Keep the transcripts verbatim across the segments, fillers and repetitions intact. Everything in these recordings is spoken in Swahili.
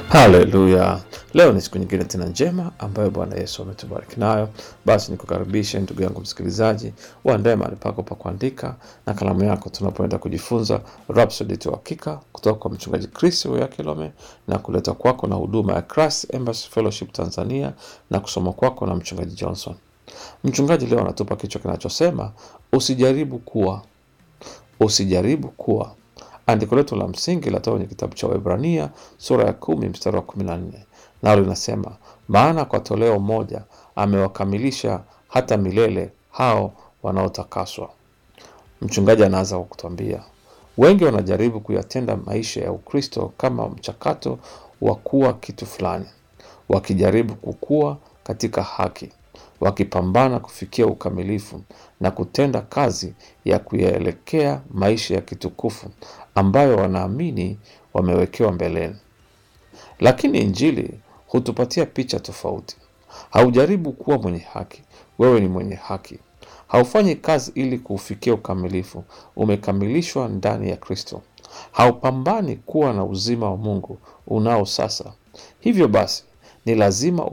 Haleluya. Leo ni siku nyingine tena njema ambayo Bwana Yesu ametubariki nayo. Basi nikukaribisha ndugu yangu msikilizaji, uandae mahali pako pa kuandika na kalamu yako, tunapoenda kujifunza Rhapsody ya Uhakika kutoka kwa mchungaji Chris Oyakilome, na kuleta kwako na huduma ya Christ Embassy Fellowship Tanzania, na kusoma kwako na mchungaji Johnson. Mchungaji leo anatupa kichwa kinachosema usijaribu kuwa usijaribu kuwa. Andiko letu la msingi latoka kwenye kitabu cha Waebrania sura ya kumi mstari wa kumi na nne. Nalo linasema, maana kwa toleo moja amewakamilisha hata milele hao wanaotakaswa. Mchungaji anaanza kwa kutuambia, wengi wanajaribu kuyatenda maisha ya Ukristo kama mchakato wa kuwa kitu fulani, wakijaribu kukua katika haki, wakipambana kufikia ukamilifu na kutenda kazi ya kuyaelekea maisha ya kitukufu ambayo wanaamini wamewekewa mbeleni. Lakini Injili hutupatia picha tofauti. Haujaribu kuwa mwenye haki, wewe ni mwenye haki. Haufanyi kazi ili kufikia ukamilifu, umekamilishwa ndani ya Kristo. Haupambani kuwa na uzima wa Mungu unao sasa. Hivyo basi, ni lazima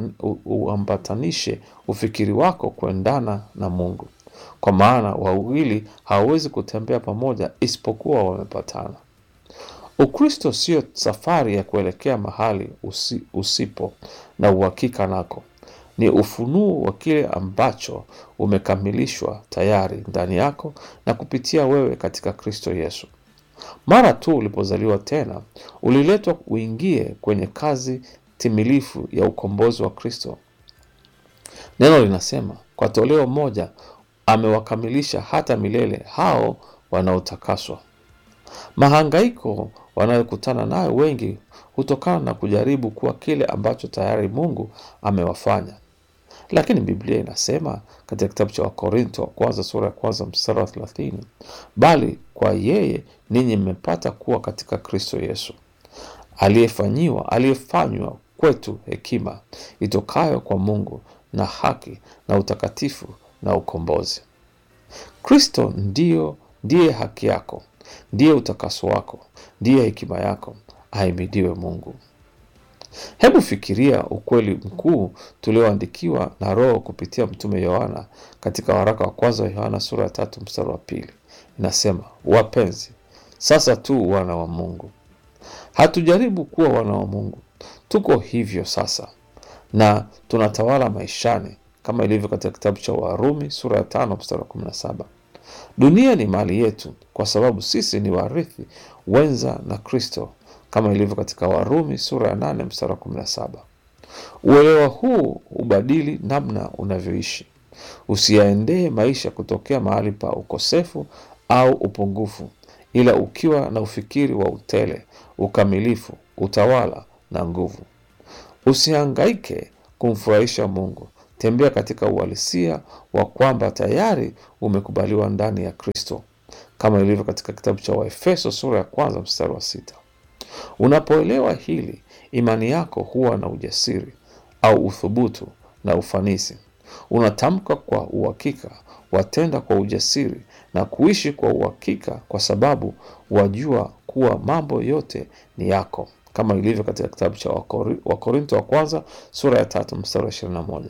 uambatanishe ufikiri wako kuendana na Mungu, kwa maana wawili hawawezi kutembea pamoja isipokuwa wamepatana. Ukristo sio safari ya kuelekea mahali usi, usipo na uhakika nako. Ni ufunuo wa kile ambacho umekamilishwa tayari ndani yako na kupitia wewe katika Kristo Yesu. Mara tu ulipozaliwa tena, uliletwa uingie kwenye kazi timilifu ya ukombozi wa Kristo. Neno linasema, kwa toleo moja amewakamilisha hata milele hao wanaotakaswa. Mahangaiko wanayokutana nayo wengi hutokana na kujaribu kuwa kile ambacho tayari Mungu amewafanya. Lakini Biblia inasema katika kitabu cha Wakorintho wa kwanza sura ya kwanza mstari wa thelathini, bali kwa yeye ninyi mmepata kuwa katika Kristo Yesu, aliyefanyiwa aliyefanywa kwetu hekima itokayo kwa Mungu na haki na utakatifu na ukombozi. Kristo ndio ndiye haki yako, ndiye utakaso wako, ndiye hekima yako. Ahimidiwe Mungu. Hebu fikiria ukweli mkuu tulioandikiwa na Roho kupitia mtume Yohana katika waraka wa kwanza wa Yohana sura ya tatu mstari wa pili. Inasema, wapenzi, sasa tu wana wa Mungu. Hatujaribu kuwa wana wa Mungu, tuko hivyo sasa, na tunatawala maishani kama ilivyo katika kitabu cha Warumi sura ya tano mstari wa kumi na saba. Dunia ni mali yetu kwa sababu sisi ni warithi wenza na Kristo, kama ilivyo katika Warumi sura ya nane mstari wa kumi na saba. Uelewa huu ubadili namna unavyoishi. Usiyaendee maisha kutokea mahali pa ukosefu au upungufu, ila ukiwa na ufikiri wa utele, ukamilifu, utawala na nguvu. Usihangaike kumfurahisha Mungu. Tembea katika uhalisia wa kwamba tayari umekubaliwa ndani ya Kristo, kama ilivyo katika kitabu cha Waefeso sura ya kwanza mstari wa sita. Unapoelewa hili, imani yako huwa na ujasiri au uthubutu na ufanisi. Unatamka kwa uhakika, watenda kwa ujasiri na kuishi kwa uhakika, kwa sababu wajua kuwa mambo yote ni yako, kama ilivyo katika kitabu cha Wakorintho wa kwanza sura ya tatu mstari wa ishirini na moja.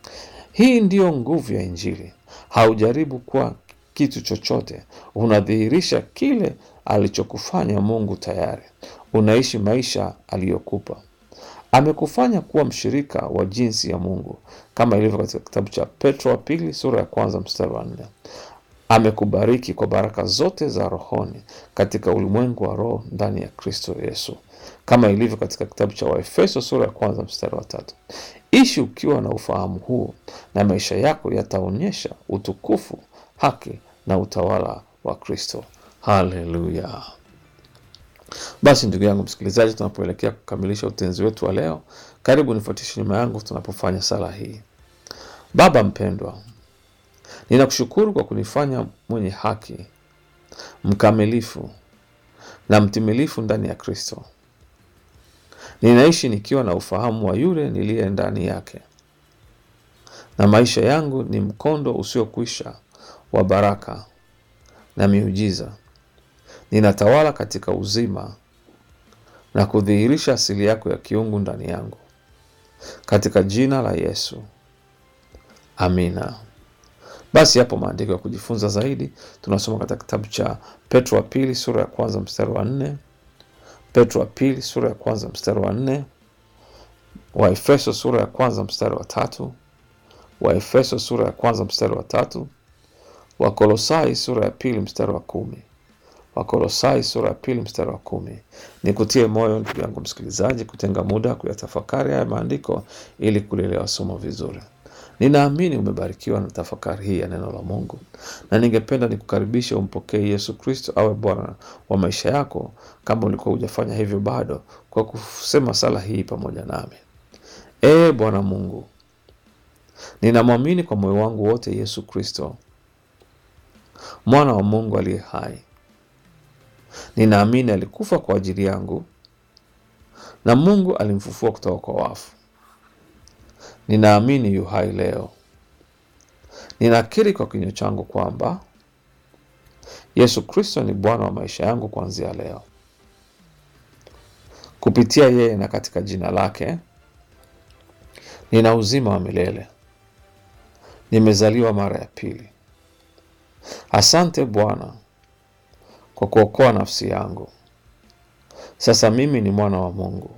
Hii ndiyo nguvu ya Injili. Haujaribu kuwa kitu chochote, unadhihirisha kile alichokufanya Mungu tayari. Unaishi maisha aliyokupa. Amekufanya kuwa mshirika wa jinsi ya Mungu, kama ilivyo katika kitabu cha Petro wa pili sura ya kwanza mstari wa nne. Amekubariki kwa baraka zote za rohoni katika ulimwengu wa roho ndani ya Kristo Yesu, kama ilivyo katika kitabu cha Waefeso sura ya kwanza mstari wa tatu. Ishi ukiwa na ufahamu huu, na maisha yako yataonyesha utukufu, haki na utawala wa Kristo. Haleluya. Basi ndugu yangu msikilizaji, tunapoelekea kukamilisha utenzi wetu wa leo, karibu nifuatishe nyuma yangu tunapofanya sala hii. Baba mpendwa, ninakushukuru kwa kunifanya mwenye haki, mkamilifu na mtimilifu ndani ya Kristo. Ninaishi nikiwa na ufahamu wa yule niliye ndani yake, na maisha yangu ni mkondo usiokwisha wa baraka na miujiza. Ninatawala katika uzima na kudhihirisha asili yako ya kiungu ndani yangu. Katika jina la Yesu. Amina. Basi hapo maandiko ya kujifunza zaidi tunasoma katika kitabu cha Petro wa pili sura ya kwanza mstari wa nne, Petro wa pili sura ya kwanza mstari wa nne, Waefeso sura ya kwanza mstari wa tatu, Waefeso sura ya kwanza mstari wa tatu, Wakolosai sura ya pili mstari wa kumi, Wakolosai sura ya pili mstari wa kumi. Nikutie moyo ndugu yangu msikilizaji kutenga muda kuyatafakari haya maandiko ili kulielewa somo vizuri. Ninaamini umebarikiwa na tafakari hii ya neno la Mungu, na ningependa nikukaribishe umpokee Yesu Kristo awe Bwana wa maisha yako kama ulikuwa hujafanya hivyo bado, kwa kusema sala hii pamoja nami. Ee Bwana Mungu, ninamwamini kwa moyo wangu wote Yesu Kristo, mwana wa Mungu aliye hai. Ninaamini alikufa kwa ajili yangu na Mungu alimfufua kutoka kwa wafu. Ninaamini yu hai leo. Ninakiri kwa kinywa changu kwamba Yesu Kristo ni Bwana wa maisha yangu kuanzia leo. Kupitia yeye na katika jina lake nina uzima wa milele. Nimezaliwa mara ya pili. Asante Bwana kwa kuokoa nafsi yangu. Sasa mimi ni mwana wa Mungu.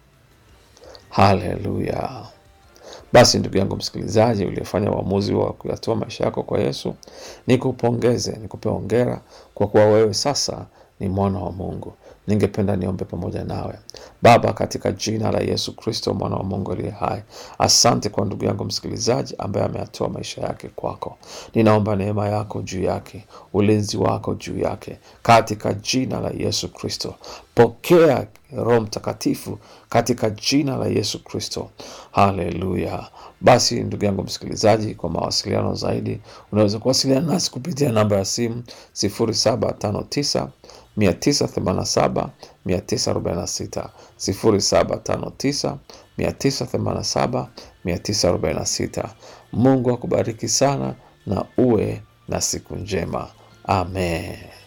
Haleluya. Basi ndugu yangu msikilizaji uliyefanya uamuzi wa kuyatoa maisha yako kwa Yesu, nikupongeze, nikupe hongera kwa kuwa wewe sasa ni mwana wa Mungu. Ningependa niombe pamoja nawe. Baba, katika jina la Yesu Kristo mwana wa Mungu aliye hai, asante kwa ndugu yangu msikilizaji ambaye ameyatoa maisha yake kwako. Ninaomba neema yako juu yake, ulinzi wako juu yake, katika jina la Yesu Kristo. Pokea Roho Mtakatifu katika jina la Yesu Kristo. Haleluya. Basi ndugu yangu msikilizaji, kwa mawasiliano zaidi unaweza kuwasiliana nasi kupitia namba ya simu sifuri saba tano tisa mia tisa themanini na saba mia tisa arobaini na sita, sifuri saba tano tisa mia tisa themanini na saba mia tisa arobaini na sita. Mungu akubariki sana na uwe na siku njema. Amen.